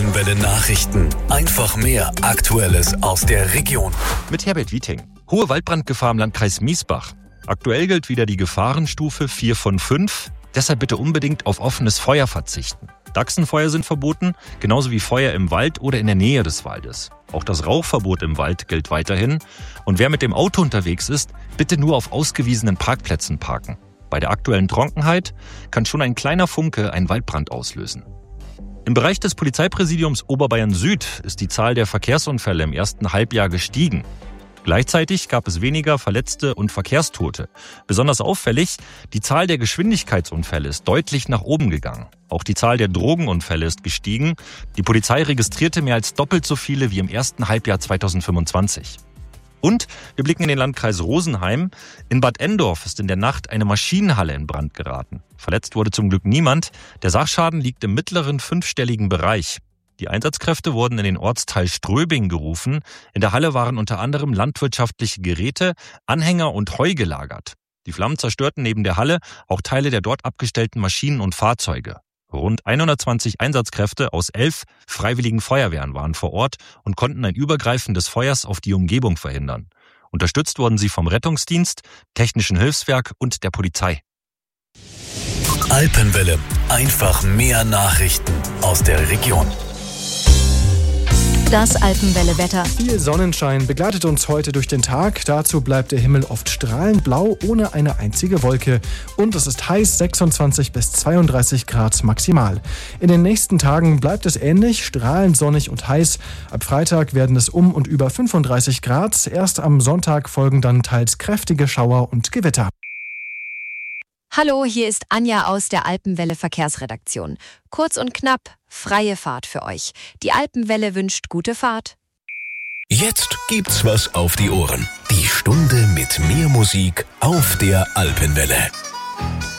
Alpenwelle Nachrichten. Einfach mehr Aktuelles aus der Region. Mit Herbert Wieting. Hohe Waldbrandgefahr im Landkreis Miesbach. Aktuell gilt wieder die Gefahrenstufe 4 von 5. Deshalb bitte unbedingt auf offenes Feuer verzichten. Dachsenfeuer sind verboten, genauso wie Feuer im Wald oder in der Nähe des Waldes. Auch das Rauchverbot im Wald gilt weiterhin. Und wer mit dem Auto unterwegs ist, bitte nur auf ausgewiesenen Parkplätzen parken. Bei der aktuellen Trockenheit kann schon ein kleiner Funke einen Waldbrand auslösen. Im Bereich des Polizeipräsidiums Oberbayern Süd ist die Zahl der Verkehrsunfälle im ersten Halbjahr gestiegen. Gleichzeitig gab es weniger Verletzte und Verkehrstote. Besonders auffällig, die Zahl der Geschwindigkeitsunfälle ist deutlich nach oben gegangen. Auch die Zahl der Drogenunfälle ist gestiegen. Die Polizei registrierte mehr als doppelt so viele wie im ersten Halbjahr 2025. Und wir blicken in den Landkreis Rosenheim. In Bad Endorf ist in der Nacht eine Maschinenhalle in Brand geraten. Verletzt wurde zum Glück niemand. Der Sachschaden liegt im mittleren fünfstelligen Bereich. Die Einsatzkräfte wurden in den Ortsteil Ströbing gerufen. In der Halle waren unter anderem landwirtschaftliche Geräte, Anhänger und Heu gelagert. Die Flammen zerstörten neben der Halle auch Teile der dort abgestellten Maschinen und Fahrzeuge. Rund 120 Einsatzkräfte aus 11 freiwilligen Feuerwehren waren vor Ort und konnten ein Übergreifen des Feuers auf die Umgebung verhindern. Unterstützt wurden sie vom Rettungsdienst, Technischen Hilfswerk und der Polizei. Alpenwelle. Einfach mehr Nachrichten aus der Region. Das Alpenwelle-Wetter. Viel Sonnenschein begleitet uns heute durch den Tag. Dazu bleibt der Himmel oft strahlend blau, ohne eine einzige Wolke. Und es ist heiß, 26 bis 32 Grad maximal. In den nächsten Tagen bleibt es ähnlich, strahlend sonnig und heiß. Ab Freitag werden es um und über 35 Grad. Erst am Sonntag folgen dann teils kräftige Schauer und Gewitter. Hallo, hier ist Anja aus der Alpenwelle Verkehrsredaktion. Kurz und knapp, freie Fahrt für euch. Die Alpenwelle wünscht gute Fahrt. Jetzt gibt's was auf die Ohren. Die Stunde mit mehr Musik auf der Alpenwelle.